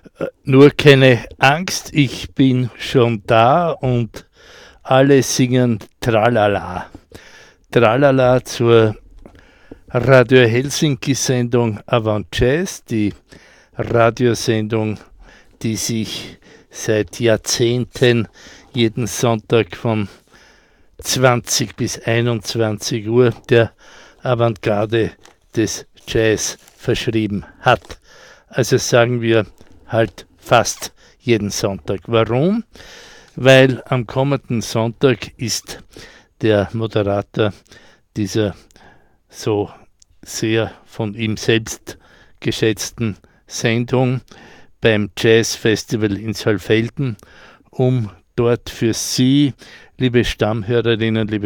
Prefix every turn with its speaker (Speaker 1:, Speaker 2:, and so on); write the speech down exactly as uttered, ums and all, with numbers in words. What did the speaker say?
Speaker 1: Nur keine Angst, ich bin schon da und alle singen Tralala. Tralala zur Radio Helsinki-Sendung Avant Jazz, die Radiosendung, die sich seit Jahrzehnten jeden Sonntag von zwanzig bis einundzwanzig Uhr der Avantgarde des Jazz verschrieben hat. Also sagen wir halt fast jeden Sonntag. Warum? Weil am kommenden Sonntag ist der Moderator dieser so sehr von ihm selbst geschätzten Sendung beim Jazz Festival in Saalfelden, um dort für Sie, liebe Stammhörerinnen, liebe